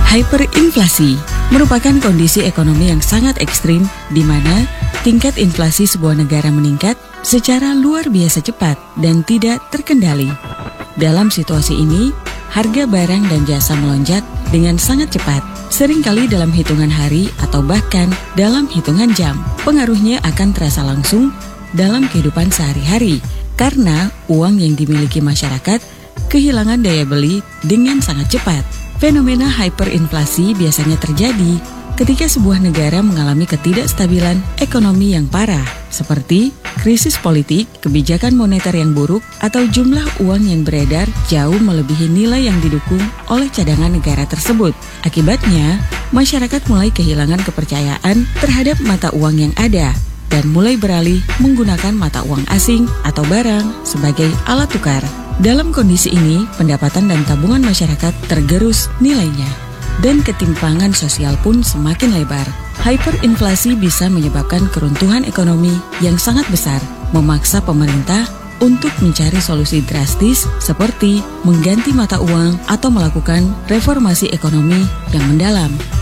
Hyperinflasi merupakan kondisi ekonomi yang sangat ekstrim di mana tingkat inflasi sebuah negara meningkat secara luar biasa cepat dan tidak terkendali. Dalam situasi ini, harga barang dan jasa melonjak dengan sangat cepat, seringkali dalam hitungan hari atau bahkan dalam hitungan jam. Pengaruhnya akan terasa langsung dalam kehidupan sehari-hari karena uang yang dimiliki masyarakat kehilangan daya beli dengan sangat cepat. Fenomena hyperinflasi biasanya terjadi ketika sebuah negara mengalami ketidakstabilan ekonomi yang parah, seperti krisis politik, kebijakan moneter yang buruk, atau jumlah uang yang beredar jauh melebihi nilai yang didukung oleh cadangan negara tersebut. Akibatnya, masyarakat mulai kehilangan kepercayaan terhadap mata uang yang ada dan mulai beralih menggunakan mata uang asing atau barang sebagai alat tukar. Dalam kondisi ini, pendapatan dan tabungan masyarakat tergerus nilainya, dan ketimpangan sosial pun semakin lebar. Hyperinflasi bisa menyebabkan keruntuhan ekonomi yang sangat besar, memaksa pemerintah untuk mencari solusi drastis seperti mengganti mata uang atau melakukan reformasi ekonomi yang mendalam.